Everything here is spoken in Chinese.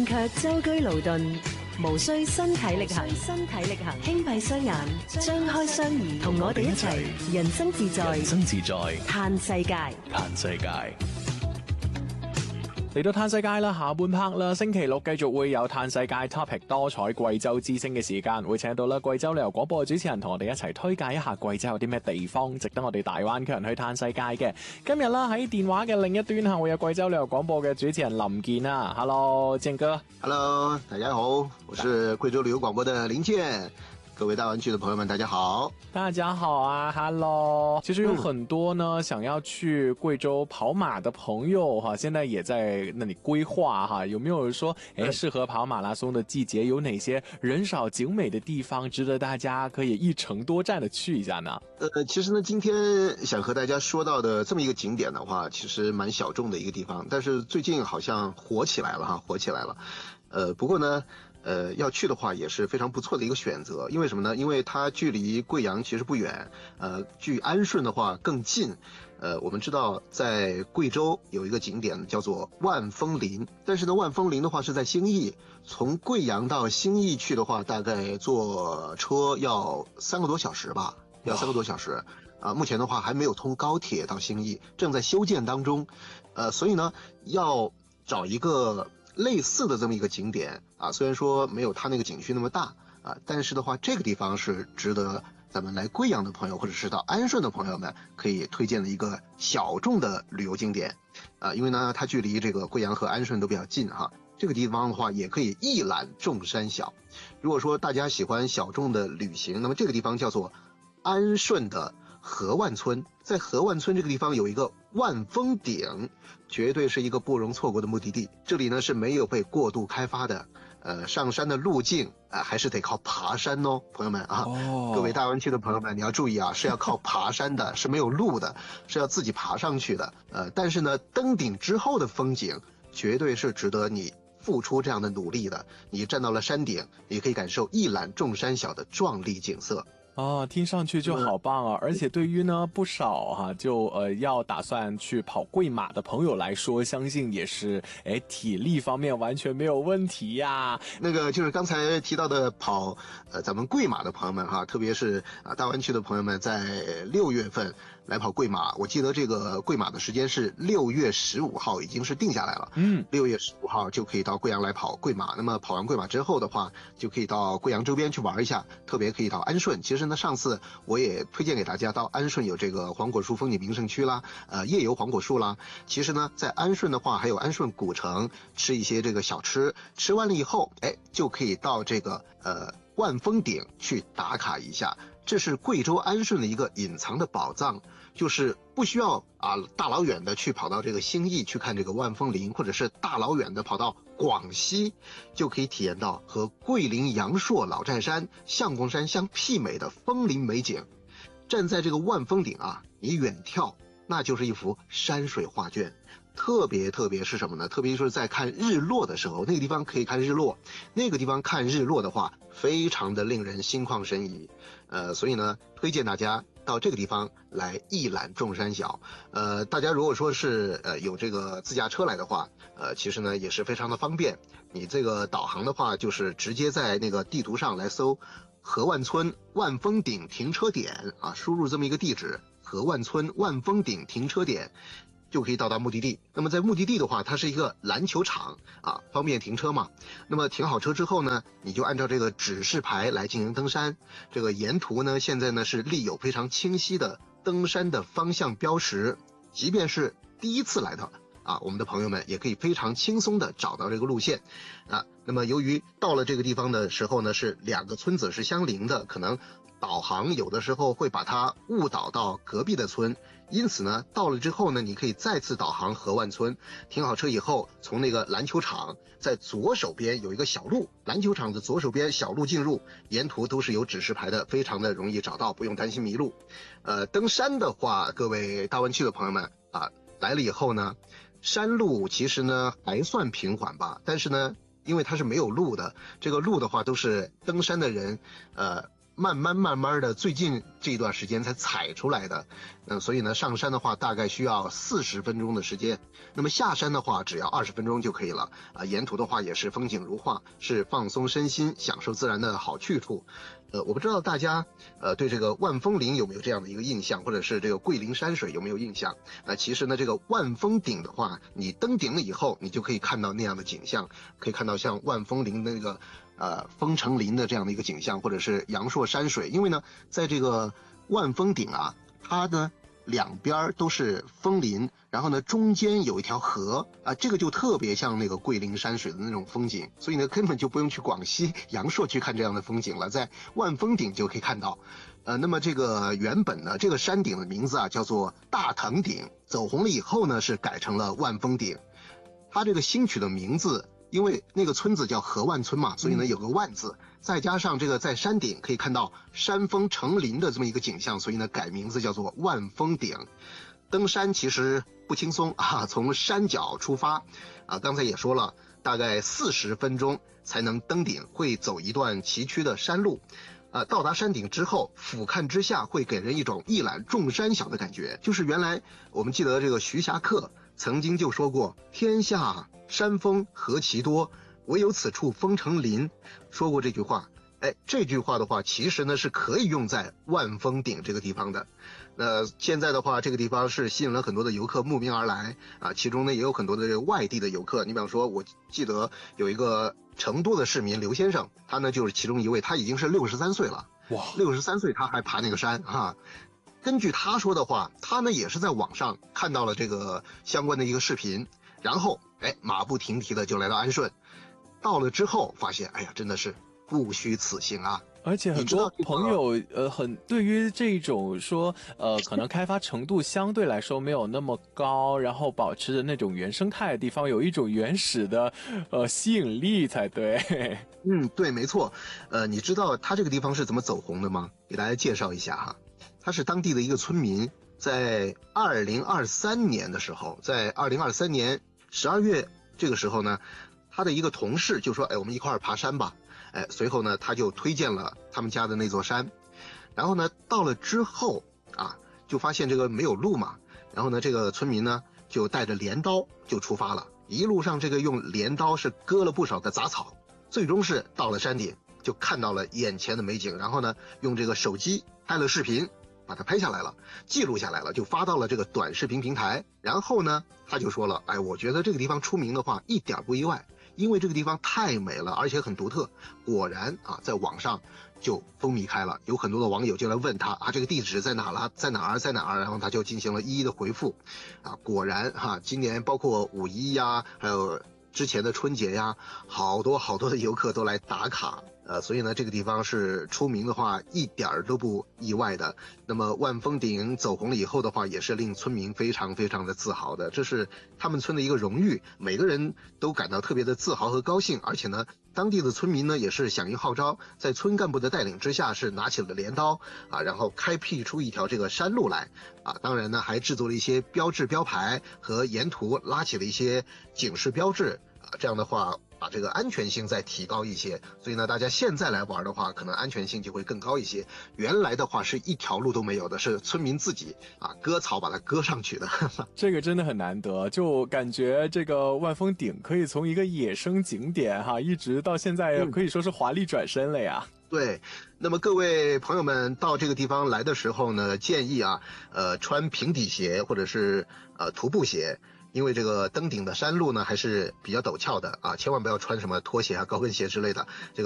但卻舟車勞頓，無需身體力行，輕閉雙眼，張開雙耳，同我哋一齊人生自在，嘆世界。 嚟到嘆世界啦，下半 part 啦，星期六繼續會有嘆世界 topic 多彩貴州之聲嘅時間，會請到啦貴州旅遊廣播嘅主持人同我哋一齊推介一下貴州有啲咩地方值得我哋大灣區人去嘆世界嘅。今日啦喺電話嘅另一端下會有貴州旅遊廣播嘅主持人林健啊 ，Hello 健哥 ，Hello 大家好，我是貴州旅遊廣播的林健。各位大灣區的朋友們大家好， 大家好啊 ，Hello。其實有很多呢想要去貴州跑馬的朋友哈，現在也在那裡規劃哈，有沒有說適合跑馬拉松的季節有哪些人少景美的地方值得大家可以一程多站的去一下呢？ 其實呢今天想和大家說到的這麼一個景點的話，其實蠻小眾的一個地方，但是最近好像火起來了哈，火起來了。不過呢要去的話也是非常不錯的一個選擇，因為什麼呢？因為它距離貴陽其實不遠，距安順的話更近。我們知道在貴州有一個景點叫做萬峰林，但是呢萬峰林的話是在興義，從貴陽到興義去的話大概坐車要3個多小時吧，要3個多小時。目前的話還沒有通高鐵到興義，正在修建當中。所以呢要找一個類似的這麼一個景點啊，雖然說沒有它那個景區那麼大啊，但是的話這個地方是值得咱們來貴陽的朋友或者是到安順的朋友們可以推薦的一個小眾的旅遊景點啊，因為呢它距離這個貴陽和安順都比較近哈，這個地方的話也可以一覽眾山小。如果說大家喜歡小眾的旅行，那麼這個地方叫做安順的河萬村，在河萬村這個地方有一個萬峰頂，絕對是一個不容錯過的目的地。這裡呢是沒有被過度開發的，上山的路徑還是得靠爬山哦，朋友們啊，各位大灣區的朋友們，你要注意啊，是要靠爬山的，是沒有路的，是要自己爬上去的。但是呢，登頂之後的風景絕對是值得你付出這樣的努力的。你站到了山頂，你可以感受一覽眾山小的壯麗景色。 聽上去就好棒啊！而且對於呢不少就要打算去跑貴馬的朋友來說，相信也是體力方面完全沒有問題呀。 那個就是剛才提到的跑咱們貴馬的朋友們哈，特別是大灣區的朋友們，在6月份來跑貴馬，我記得這個貴馬的時間是6月15號已經是定下來了。6月15號就可以到貴陽來跑貴馬。那麼跑完貴馬之後的話，就可以到貴陽周邊去玩一下，特別可以到安順。其實呢上次我也推薦給大家到安順有這個黃果樹風景名勝區啦，夜遊黃果樹啦。其實呢在安順的話還有安順古城，吃一些這個小吃，吃完了以後就可以到這個萬峰頂去打卡一下。這是貴州安順的一個隱藏的寶藏，就是不需要大老遠的去跑到這個興義去看這個萬峰林，或者是大老遠的跑到廣西，就可以體驗到和桂林陽朔老寨山、相公山相媲美的峰林美景。站在這個萬峰頂你遠眺，那就是一幅山水畫卷。特別是什麼呢？特別是在看日落的時候，那個地方可以看日落，那個地方看日落的話非常的令人心曠神怡。所以呢推薦大家到這個地方來一覽眾山小。大家如果說是有這個自駕車來的話，其實呢也是非常的方便。你這個導航的話就是直接在那個地圖上來搜河萬村萬峰頂停車點輸入這麼一個地址，河萬村萬峰頂停車點，就可以到達目的地。那麼在目的地的話，它是一個籃球場方便停車嘛。那麼停好車之後呢，你就按照這個指示牌來進行登山。這個沿途呢，現在呢是立有非常清晰的登山的方向標識，即便是第一次來的我們的朋友們也可以非常輕鬆的找到這個路線那麼由於到了這個地方的時候呢，是2個村子是相鄰的，可能導航有的時候會把它誤導到隔壁的村，因此呢到了之後呢，你可以再次導航河萬村。停好車以後，從那個籃球場在左手邊有一個小路，籃球場的左手邊小路進入，沿途都是有指示牌的，非常的容易找到，不用擔心迷路。登山的話，各位大灣區的朋友們來了以後呢，山路其實呢還算平緩吧，但是呢因為它是沒有路的，這個路的話都是登山的人慢慢的最近这一段时间才采出来的。所以呢，上山的话大概需要40分钟的时间，那么下山的话只要20分钟就可以了啊。沿途的话也是风景如画，是放松身心、享受自然的好去处。我不知道大家对这个万峰岭有没有这样的一个印象，或者是这个桂林山水有没有印象？其实呢，这个万峰顶的话，你登顶了以后，你就可以看到那样的景象，可以看到像万峰林的那个峰城林的这样的一个景象，或者是阳朔山水。因为呢，在这个万峰顶啊，它呢两边都是枫林，然后呢中间有一条河啊，这个就特别像那个桂林山水的那种风景，所以呢根本就不用去广西阳朔去看这样的风景了，在万峰顶就可以看到。那么这个原本呢，这个山顶的名字啊叫做大藤顶，走红了以后呢是改成了万峰顶。它这个新取的名字，因为那个村子叫河万村嘛，所以呢有个万字，再加上这个在山顶可以看到山峰成林的这么一个景象，所以呢改名字叫做万峰顶。登山其实不轻松啊，从山脚出发啊，刚才也说了，大概40分钟才能登顶，会走一段崎岖的山路。到达山顶之后，俯瞰之下会给人一种一览众山小的感觉。就是原来我们记得这个徐霞客曾经就说过，天下山峰何其多，唯有此处峰成林，说过这句话。这句话的话其实呢是可以用在万峰顶这个地方的。那现在的话，这个地方是吸引了很多的游客慕名而来啊，其中呢也有很多的这个外地的游客。你比方说，我记得有一个成都的市民刘先生，他呢就是其中一位，他已经是63岁了。哇，63岁他还爬那个山哈。根据他说的话，他呢也是在网上看到了这个相关的一个视频，然后马不停蹄的就来到安顺。到了之后发现，哎呀，真的是不虚此行啊！ 而且很多朋友对于这种说可能开发程度相对来说没有那么高，然后保持着那种原生态的地方有一种原始的吸引力才对。 对，没错。你知道他这个地方是怎么走红的吗？给大家介绍一下哈。他是当地的一个村民，在2023年的时候，在2023年12月这个时候呢，他的一个同事就说，我们一块儿爬山吧。随后呢，他就推荐了他们家的那座山，然后呢，到了之后啊，就发现这个没有路嘛，然后呢，这个村民呢就带着镰刀就出发了，一路上这个用镰刀是割了不少的杂草，最终是到了山顶，就看到了眼前的美景，然后呢，用这个手机拍了视频，把它拍下来了，记录下来了，就发到了这个短视频平台。然后呢，他就说了，我觉得这个地方出名的话一点不意外。因为这个地方太美了，而且很独特。果然啊，在网上就风靡开了，有很多的网友就来问他这个地址在哪了，在哪儿，然后他就进行了一一的回复。果然今年包括5·1呀，还有之前的春节呀，好多的游客都来打卡。所以呢，这个地方是出名的话一点都不意外的。那么万峰顶走红了以后的话，也是令村民非常的自豪的，这是他们村的一个荣誉，每个人都感到特别的自豪和高兴。而且呢，当地的村民呢也是响应号召，在村干部的带领之下，是拿起了镰刀然后开辟出一条这个山路来当然呢，还制作了一些标志标牌和沿途拉起了一些警示标志这样的话把这个安全性再提高一些。所以呢，大家现在来玩的话，可能安全性就会更高一些。原来的话是一条路都没有的，是村民自己割草把它割上去的。 这个真的很难得，就感觉这个万峰顶可以从一个野生景点一直到现在可以说是华丽转身了呀。 对，那么各位朋友们到这个地方来的时候呢，建议穿平底鞋或者是徒步鞋。因为这个登顶的山路呢还是比较陡峭的千万不要穿什么拖鞋高跟鞋之类的，这个